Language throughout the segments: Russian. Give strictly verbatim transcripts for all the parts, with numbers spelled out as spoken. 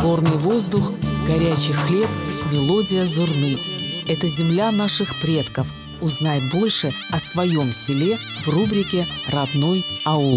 Горный воздух, горячий хлеб, мелодия Зурны. Это земля наших предков. Узнай больше о своем селе в рубрике «Родной аул».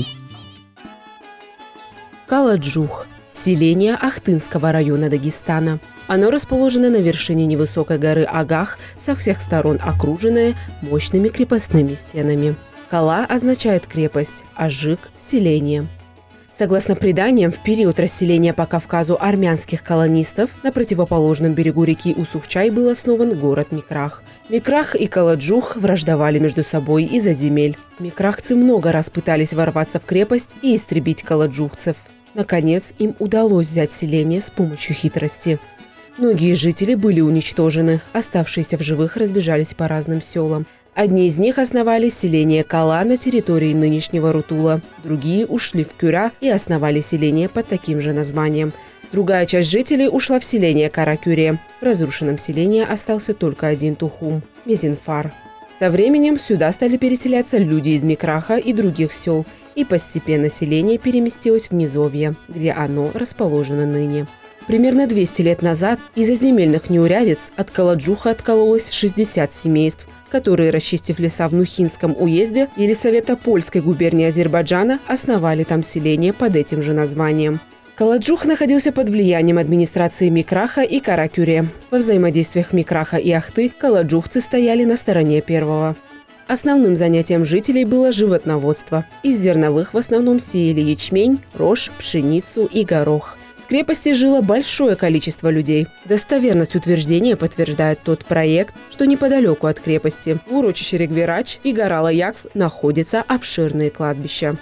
Каладжух – селение Ахтынского района Дагестана. Оно расположено на вершине невысокой горы Агах, со всех сторон окруженное мощными крепостными стенами. Кала означает крепость, а жик – селение. Согласно преданиям, в период расселения по Кавказу армянских колонистов на противоположном берегу реки Усухчай был основан город Микрах. Микрах и Каладжух враждовали между собой из-за земель. Микрахцы много раз пытались ворваться в крепость и истребить каладжухцев. Наконец, им удалось взять селение с помощью хитрости. Многие жители были уничтожены, оставшиеся в живых разбежались по разным селам. Одни из них основали селение Кала на территории нынешнего Рутула, другие ушли в Кюра и основали селение под таким же названием. Другая часть жителей ушла в селение Каракюре. В разрушенном селении остался только один Тухум – Мезинфар. Со временем сюда стали переселяться люди из Микраха и других сел, и постепенно селение переместилось в низовье, где оно расположено ныне. Примерно двести лет назад из-за земельных неурядиц от Каладжуха откололось шестьдесят семейств, которые, расчистив леса в Нухинском уезде Елисаветопольской губернии Азербайджана, основали там селение под этим же названием. Каладжух находился под влиянием администрации Микраха и Каракюре. Во взаимодействиях Микраха и Ахты каладжухцы стояли на стороне первого. Основным занятием жителей было животноводство. Из зерновых в основном сеяли ячмень, рожь, пшеницу и горох. В крепости жило большое количество людей. Достоверность утверждения подтверждает тот проект, что неподалеку от крепости, в урочище Регверач и гора Лаякв, находятся обширные кладбища.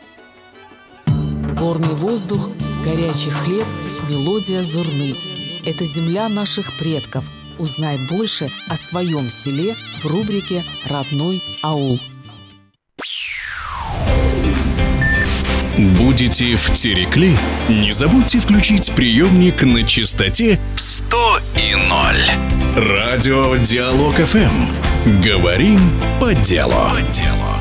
Горный воздух, горячий хлеб, мелодия Зурны. Это земля наших предков. Узнай больше о своем селе в рубрике «Родной аул». Будете в Терекли? Не забудьте включить приемник на частоте сто и ноль. Радио Диалог эф эм. Говорим по делу. По делу.